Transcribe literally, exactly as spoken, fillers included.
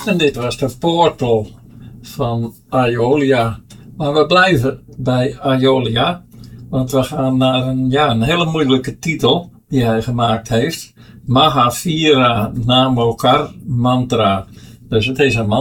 En dit was de Portal van Aeolia. Maar we blijven bij Aeolia. Want we gaan naar een, ja, een hele moeilijke titel die hij gemaakt heeft. Mahavira Namokar Mantra. Dus het is een mantra.